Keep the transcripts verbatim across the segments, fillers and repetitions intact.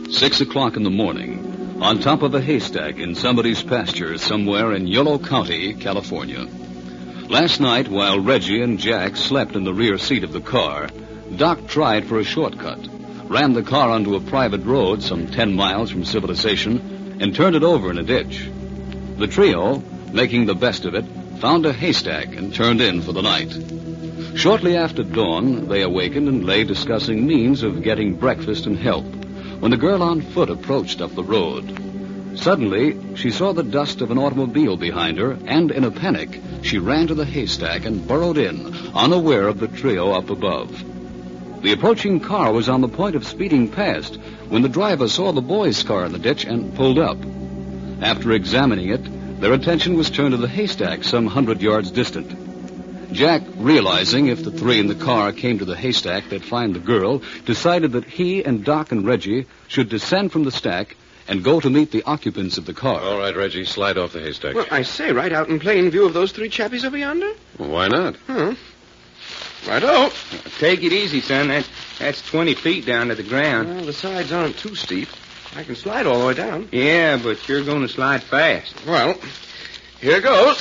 Six o'clock in the morning, on top of a haystack in somebody's pasture somewhere in Yolo County, California. Last night, while Reggie and Jack slept in the rear seat of the car, Doc tried for a shortcut, ran the car onto a private road some ten miles from civilization, and turned it over in a ditch. The trio, making the best of it, found a haystack and turned in for the night. Shortly after dawn, they awakened and lay discussing means of getting breakfast and help when the girl on foot approached up the road. Suddenly, she saw the dust of an automobile behind her, and in a panic, she ran to the haystack and burrowed in, unaware of the trio up above. The approaching car was on the point of speeding past when the driver saw the boys' car in the ditch and pulled up. After examining it, their attention was turned to the haystack some hundred yards distant. Jack, realizing if the three in the car came to the haystack, they'd find the girl, decided that he and Doc and Reggie should descend from the stack and go to meet the occupants of the car. All right, Reggie, slide off the haystack. Well, I say, right out in plain view of those three chappies over yonder? Well, why not? Huh. Righto. Take it easy, son. That, that's twenty feet down to the ground. Well, the sides aren't too steep. I can slide all the way down. Yeah, but you're going to slide fast. Well, here goes.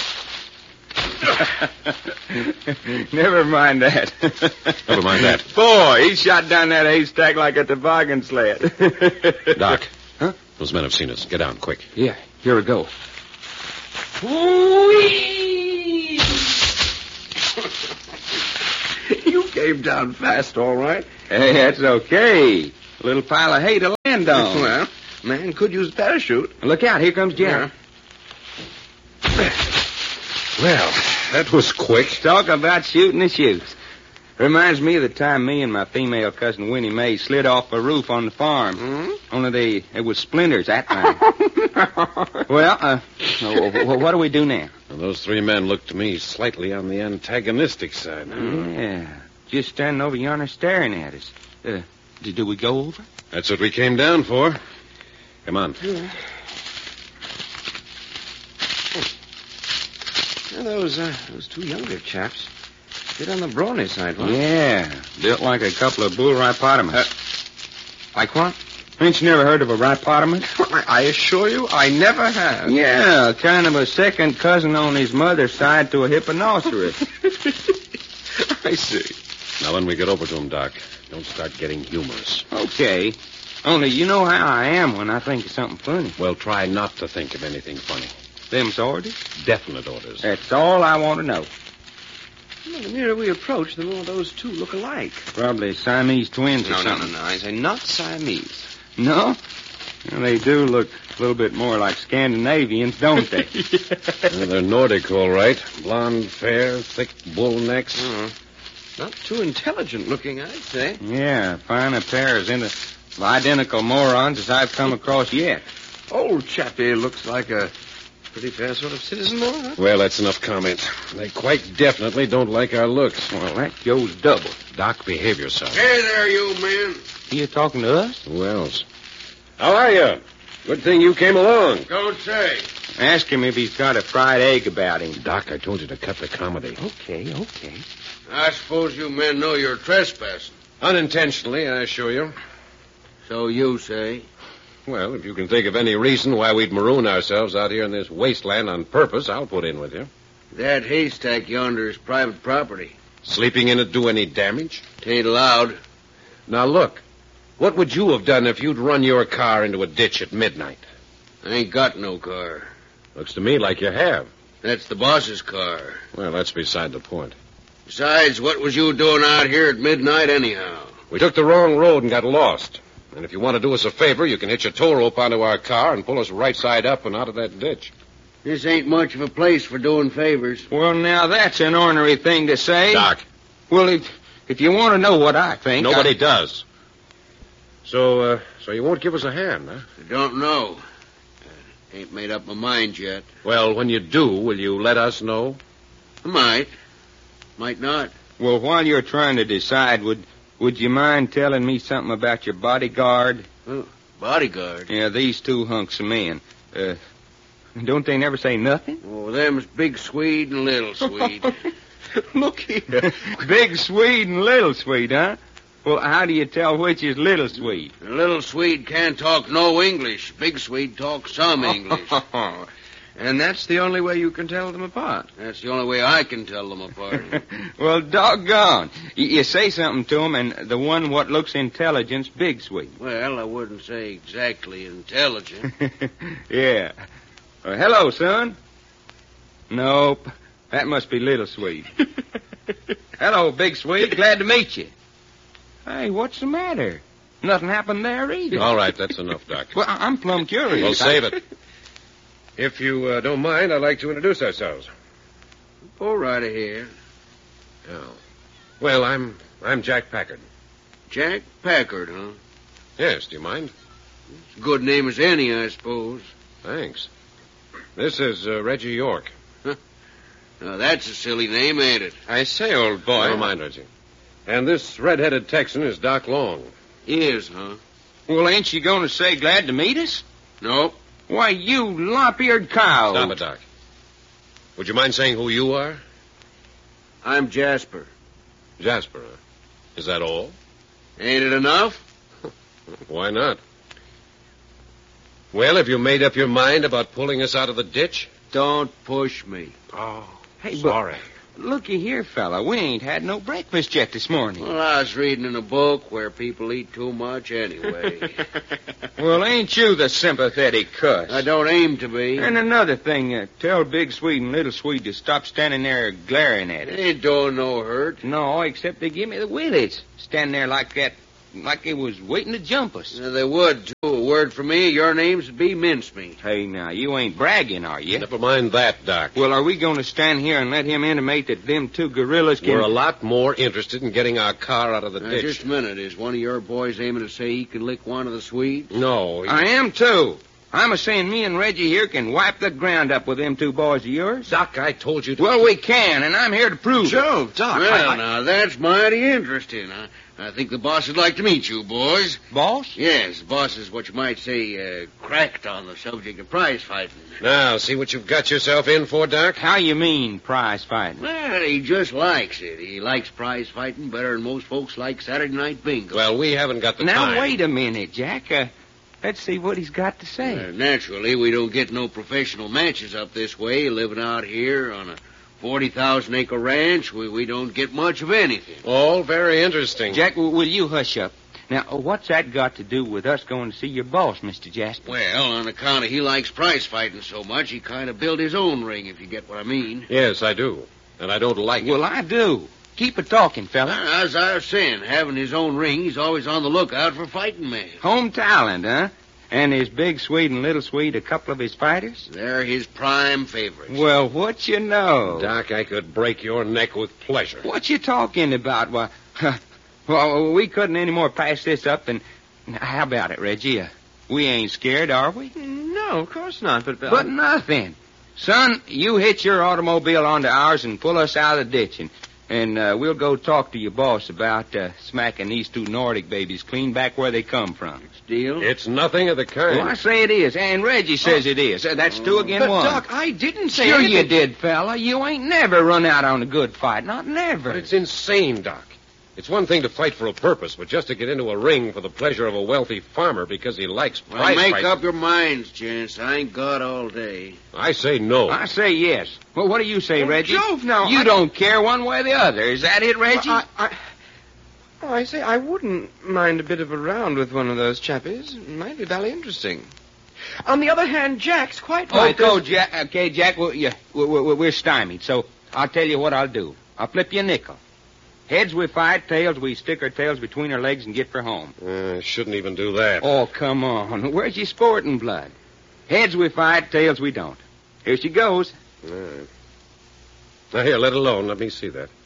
Never mind that. Never mind that. Boy, he shot down that haystack like a toboggan sled. Doc. Huh? Those men have seen us. Get down, quick. Yeah, here we go. Whee! You came down fast, all right. Hey, that's okay. A little pile of hay to land on. Well, man could use a parachute. Look out, here comes Jack. Yeah. Well, that was quick. Talk about shooting the chutes. Reminds me of the time me and my female cousin Winnie Mae slid off a roof on the farm. Mm-hmm. Only they, it was splinters that time. Well, uh, what do we do now? Well, those three men looked to me slightly on the antagonistic side. Yeah, just standing over yonder staring at us. Uh, do, do we go over? That's what we came down for. Come on. Yeah. Well, those, uh, those two younger chaps. Bit on the brawny side, huh? Yeah, built like a couple of bull rhipotamus. Uh, like what? Ain't you never heard of a rhipotamus? I, I assure you, I never have. Yeah, kind of a second cousin on his mother's side to a hipponoceros. I see. Now, when we get over to him, Doc, don't start getting humorous. Okay. Only you know how I am when I think of something funny. Well, try not to think of anything funny. Them's orders? Definite orders. That's all I want to know. Well, the nearer we approach, the more those two look alike. Probably Siamese twins or No, no, something. no, no. I say not Siamese. No? Well, they do look a little bit more like Scandinavians, don't they? Well, they're Nordic, all right. Blonde, fair, thick bull necks. Uh-huh. Not too intelligent looking, I'd say. Yeah, fine a pair as in of identical morons as I've come across yet. Old chappie looks like a pretty fair sort of citizen, though, huh? Well, that's enough comment. They quite definitely don't like our looks. Well, that goes double. Doc, behave yourself. Hey there, you men. You talking to us? Who else? How are you? Good thing you came along. Don't say. Ask him if he's got a fried egg about him. Doc, I told you to cut the comedy. Okay, okay. I suppose you men know you're trespassing. Unintentionally, I assure you. So you say. Well, if you can think of any reason why we'd maroon ourselves out here in this wasteland on purpose, I'll put in with you. That haystack yonder is private property. Sleeping in it do any damage? Tain't allowed. Now, look. What would you have done if you'd run your car into a ditch at midnight? I ain't got no car. Looks to me like you have. That's the boss's car. Well, that's beside the point. Besides, what was you doing out here at midnight anyhow? We took the wrong road and got lost. And if you want to do us a favor, you can hitch a tow rope onto our car and pull us right side up and out of that ditch. This ain't much of a place for doing favors. Well, now, that's an ornery thing to say. Doc. Well, if, if you want to know what I think... Nobody I... does. So, uh, so you won't give us a hand, huh? I don't know. Uh, ain't made up my mind yet. Well, when you do, will you let us know? I might. Might not. Well, while you're trying to decide, would would you mind telling me something about your bodyguard? Oh, bodyguard? Yeah, these two hunks of men. Uh, don't they never say nothing? Oh, them's Big Swede and Little Swede. Look here. Big Swede and Little Swede, huh? Well, how do you tell which is Little Swede? Little Swede can't talk no English. Big Swede talks some English. And that's the only way you can tell them apart. That's the only way I can tell them apart. Well, doggone. You, you say something to him, and the one what looks intelligent's Big Swede. Well, I wouldn't say exactly intelligent. Yeah. Uh, hello, son. Nope. That must be Little Swede. Hello, Big Swede. Glad to meet you. Hey, what's the matter? Nothing happened there either. All right, that's enough, Doc. Well, I- I'm plumb curious. Well, save it. If you uh, don't mind, I'd like to introduce ourselves. Go right ahead. Oh. Well, I'm I'm Jack Packard. Jack Packard, huh? Yes, do you mind? It's a good name as any, I suppose. Thanks. This is uh, Reggie York. Now, that's a silly name, ain't it? I say, old boy. Don't mind, Reggie. And this red-headed Texan is Doc Long. Is, huh? Well, ain't you going to say glad to meet us? Nope. Why, you lop-eared cow. Stop it, Doc. Would you mind saying who you are? I'm Jasper. Jasper. huh? Is that all? Ain't it enough? Why not? Well, have you made up your mind about pulling us out of the ditch? Don't push me. Oh, Hey, but sorry. looky here, fella. We ain't had no breakfast yet this morning. Well, I was reading in a book where people eat too much anyway. Well, ain't you the sympathetic cuss? I don't aim to be. And another thing, uh, tell Big Swede and Little Swede to stop standing there glaring at us. Ain't doing no hurt. No, except they give me the willies. Standing there like that, like they was waiting to jump us. Now, they would, too. A word from me, your names would be mincemeat. Hey, now, you ain't bragging, are you? Never mind that, Doc. Well, are we going to stand here and let him intimate that them two gorillas can... We're a lot more interested in getting our car out of the Now, ditch. just a minute. Is one of your boys aiming to say he can lick one of the Swedes? No. he- I am, too. I'm a-saying me and Reggie here can wipe the ground up with them two boys of yours. Doc, I told you to... Well, we can, and I'm here to prove it. Joe, Doc. Well, I, I... now, that's mighty interesting. I, I think the boss would like to meet you, boys. Boss? Yes, the boss is what you might say uh, cracked on the subject of prize fighting. Now, see what you've got yourself in for, Doc? How you mean, prize fighting? Well, he just likes it. He likes prize fighting better than most folks like Saturday night bingo. Well, we haven't got the Now, time. wait a minute, Jack. Uh, let's see what he's got to say. Uh, naturally, we don't get no professional matches up this way. Living out here on a forty thousand acre ranch, we, we don't get much of anything. All very interesting. Jack, w- will you hush up? Now, uh, what's that got to do with us going to see your boss, Mister Jasper? Well, on account of he likes prize fighting so much, he kind of built his own ring, if you get what I mean. Yes, I do. And I don't like Well, it. I do. Keep it talking, fella. As I was saying, having his own ring, he's always on the lookout for fighting men. Home talent, huh? And is Big Swede and Little Swede a couple of his fighters? They're his prime favorites. Well, what you know? Doc, I could break your neck with pleasure. What you talking about? Why, well, we couldn't any more pass this up than... How about it, Reggie? Uh, we ain't scared, are we? No, of course not, but... Uh, But nothing. Son, you hitch your automobile onto ours and pull us out of the ditch, and, and uh, we'll go talk to your boss about uh, smacking these two Nordic babies clean back where they come from. Deal? It's nothing of the kind. Well, I say it is, and Reggie says it is. Uh, That's two again but, one. Doc, I didn't say Sure anything. you did, fella. You ain't never run out on a good fight. Not never. But it's insane, Doc. It's one thing to fight for a purpose, but just to get into a ring for the pleasure of a wealthy farmer because he likes Well, prize make fighting. up your minds, gents. I ain't got all day. I say no. I say yes. Well, what do you say, Oh, Reggie? Jove, now, You I- don't care one way or the other. Is that it, Reggie? I, I, oh, I say, I wouldn't mind a bit of a round with one of those chappies. It might be very interesting. On the other hand, Jack's quite Oh, right. go, There's- Jack. Okay, Jack, we're, yeah, we're, we're, we're stymied, so I'll tell you what I'll do. I'll flip you a nickel. Heads we fight, tails we stick our tails between our legs and get for home. Uh, shouldn't even do that. Oh, come on. Where's your sporting blood? Heads we fight, tails we don't. Here she goes. All right. Now, here, let alone. Let me see that.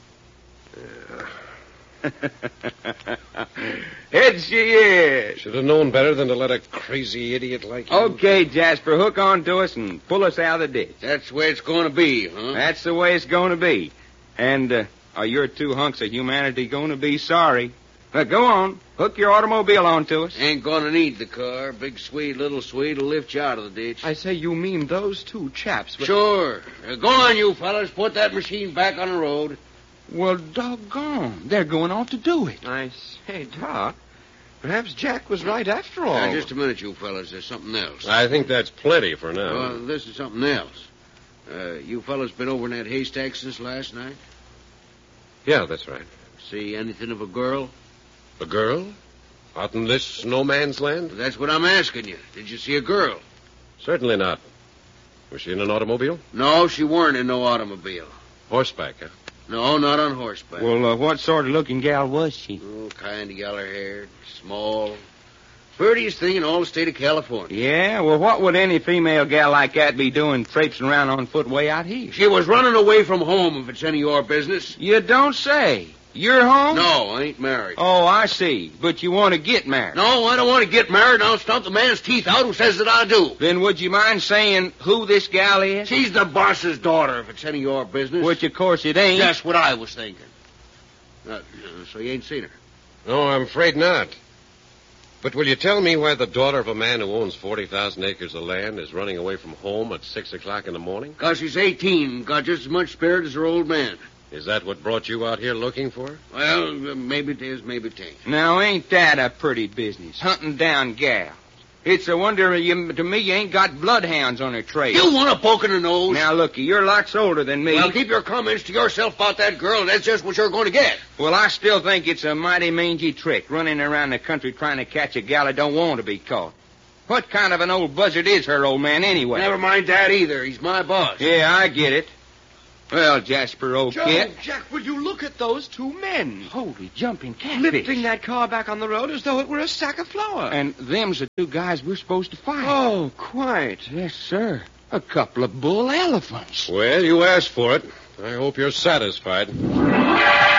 Heads she is. Should have known better than to let a crazy idiot like you. Okay, Jasper, hook on to us and pull us out of the ditch. That's the way it's going to be, huh? That's the way it's going to be. And uh, are your two hunks of humanity going to be sorry? Uh, go on. Hook your automobile onto us. Ain't going to need the car. Big Swede, little Swede will lift you out of the ditch. I say, you mean those two chaps. But... Sure. Uh, go on, you fellas. Put that machine back on the road. Well, doggone. They're going off to do it. I say, Doc, perhaps Jack was right after all. Now, just a minute, you fellas. There's something else. I think that's plenty for now. Well, this is something else. Uh, you fellas been over in that haystack since last night? Yeah, that's right. See anything of a girl? A girl? Out in this no man's land? That's what I'm asking you. Did you see a girl? Certainly not. Was she in an automobile? No, she weren't in no automobile. Horseback, huh? No, not on horseback. Well, uh, what sort of looking gal was she? Oh, kind of yellow-haired, small. Prettiest thing in all the state of California. Yeah, well, what would any female gal like that be doing traipsing around on foot way out here? She was running away from home, if it's any of your business. You don't say. You're home? No, I ain't married. Oh, I see. But you want to get married. No, I don't want to get married, and I'll stomp the man's teeth out who says that I do. Then would you mind saying who this gal is? She's the boss's daughter, if it's any of your business. Which, of course, it ain't. That's what I was thinking. Uh, so you ain't seen her? No, I'm afraid not. But will you tell me why the daughter of a man who owns forty thousand acres of land is running away from home at six o'clock in the morning? Because she's eighteen, got just as much spirit as her old man. Is that what brought you out here looking for her? Well, uh, maybe it is, maybe it ain't. Now, ain't that a pretty business, hunting down gals? It's a wonder you, to me you ain't got bloodhounds on her trail. You want a poke in the nose? Now, looky, you're lots older than me. Well, keep your comments to yourself about that girl, and that's just what you're going to get. Well, I still think it's a mighty mangy trick, running around the country trying to catch a gal that don't want to be caught. What kind of an old buzzard is her old man anyway? Never mind that either. He's my boss. Yeah, I get it. Well, Jasper, old Joe, kid. Jack, will you look at those two men? Holy jumping catfish. Lifting that car back on the road as though it were a sack of flour. And them's the two guys we're supposed to fight. Oh, quite. Yes, sir. A couple of bull elephants. Well, you asked for it. I hope you're satisfied.